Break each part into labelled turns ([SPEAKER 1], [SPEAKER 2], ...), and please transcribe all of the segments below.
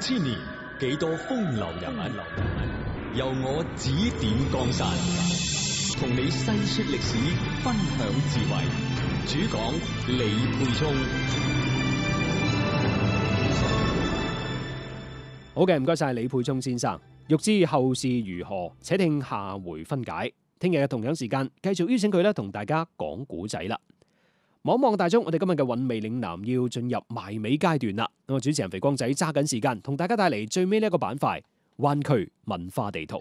[SPEAKER 1] 5000年，幾多風流人物，由我指點江山，同你細說歷史，分享智慧。主講李沛聰。
[SPEAKER 2] 好嘅，唔該晒李沛聰先生。欲知後事如何，且聽下回分解。聽日嘅同樣時間，繼續邀請佢同大家講古仔啦。望一望大鐘，我哋今日嘅韻味嶺南要進入埋尾階段啦。我主持人肥光仔揸緊時間，同大家帶嚟最尾呢一個板塊——灣區文化地圖。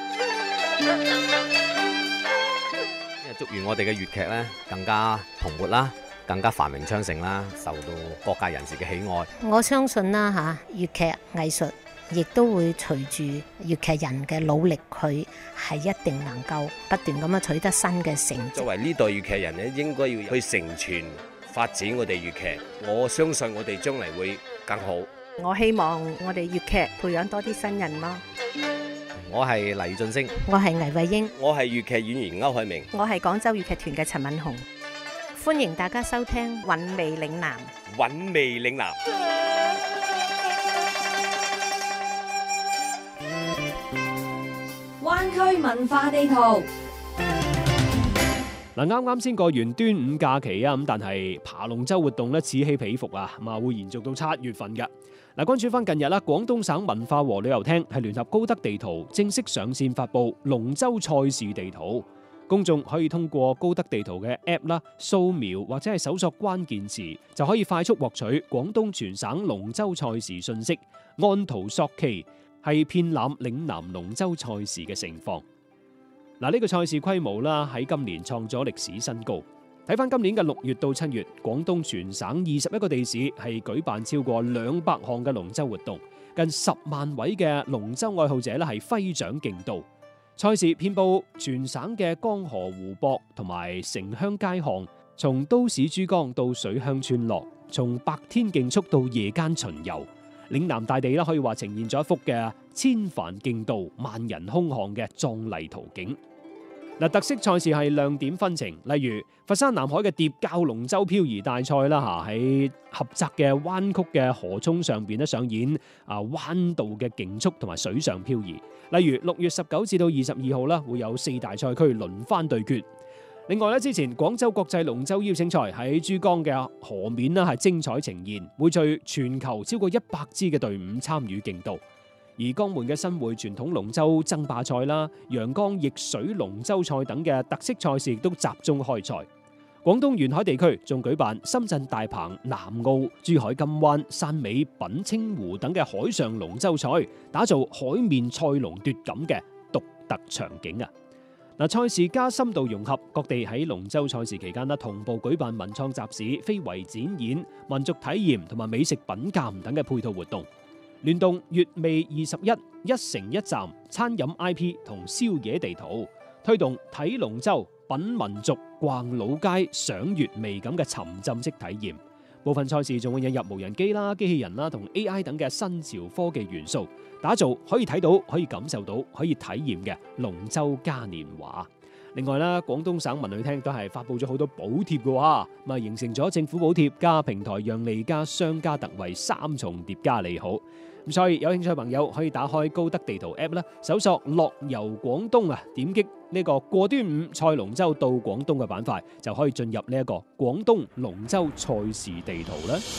[SPEAKER 3] 祝願我哋嘅粵劇咧更加蓬勃啦，更加繁榮昌盛啦，受到各界人士嘅喜愛。
[SPEAKER 4] 我相信啦粵劇藝術亦都會隨住粵劇人嘅努力，佢係一定能夠不斷咁樣取得新嘅成績。
[SPEAKER 5] 作為呢代粵劇人咧，應該要去承傳發展我哋粵劇。我相信我哋將來會更好。
[SPEAKER 6] 我希望我哋粵劇培養多啲新人咯。
[SPEAKER 3] 我係黎俊升，
[SPEAKER 4] 我係倪慧英，
[SPEAKER 5] 我係粵劇演員歐海明，
[SPEAKER 6] 我係廣州粵劇團嘅陳敏紅。
[SPEAKER 4] 歡迎大家收聽《韻味嶺南》。
[SPEAKER 5] 韻味嶺南。
[SPEAKER 7] 灣區文化地圖。
[SPEAKER 2] 嗱，啱啱先過完端午假期啊，咁但係爬龍舟活動咧此起彼伏啊，咁啊會延續到7月份嘅。嗱，關注翻近日啦，廣東省文化和旅遊廳係聯合高德地圖正式上線發布龍舟賽事地圖，公眾可以通過高德地圖嘅 App 啦，掃描或者係搜索關鍵詞，就可以快速獲取廣東全省龍舟賽事信息，按圖索驥係遍覽嶺南龍舟賽事嘅盛況。嗱，呢個賽事規模啦喺今年創咗歷史新高。睇翻今年嘅6月到7月，廣東全省21個地市係舉辦超過200項嘅龍舟活動，近10萬位嘅龍舟愛好者咧係揮掌競渡。賽事遍佈全省嘅江河湖泊同埋城鄉街巷，從都市珠江到水鄉村落，從白天競速到夜間巡遊，嶺南大地啦可以話呈現咗一幅嘅千帆競渡、萬人空巷嘅壯麗圖景。嗱，特色賽事係亮點紛呈，例如佛山南海嘅疊滘龍舟漂移大賽啦，喺狹窄嘅彎曲嘅河涌上邊咧上演彎道嘅競速同埋水上漂移。例如6月19至到22號啦，會有4大賽區輪番對決。另外咧，之前廣州國際龍舟邀請賽喺珠江嘅河面啦係精彩呈現，匯聚全球超過100支嘅隊伍參與競渡。而江門嘅新會傳統龍舟爭霸賽啦、陽江逆水龍舟賽等嘅特色賽事亦都集中開賽。廣東沿海地區仲舉辦深圳大鵬、南澳、珠海金灣、汕尾品清湖等嘅海上龍舟賽，打造海面賽龍奪錦嘅獨特場景啊！嗱，賽事加深度融合，各地喺龍舟賽事期間同步舉辦文創集市、非遺展演、民族體驗同埋美食品鑑等嘅配套活動。聯動粵味21一城一站餐飲 IP 同宵夜地圖，推動睇龍舟、品民族、逛老街、賞粵味咁嘅沉浸式體驗。部分賽事仲會引入無人機啦、機器人啦同 AI 等嘅新潮科技元素，打造可以睇到、可以感受到、可以體驗嘅龍舟嘉年華。另外啦，廣東省文旅廳都係發布咗好多補貼嘅喎，咁啊形成咗政府補貼加平台讓利加商家特惠3重疊加利好。咁所以有興趣嘅朋友可以打開高德地圖 App 啦，搜索樂遊廣東啊，點擊呢個過端午賽龍舟到廣東嘅板塊，就可以進入呢一個廣東龍舟賽事地圖啦。